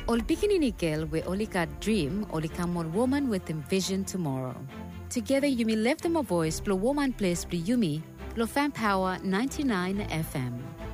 Ol bikini girl we only got dream, only come on woman with envision tomorrow. Together Yumi left them a voice, blow woman place, blow Yumi, blow fan power 99 FM.